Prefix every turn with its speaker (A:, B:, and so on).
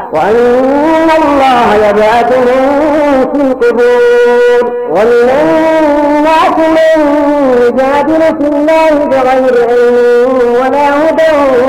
A: وأن الله يبعثهم في القبور. ومن الناس من يجادل في الله بغير علم ولا هدى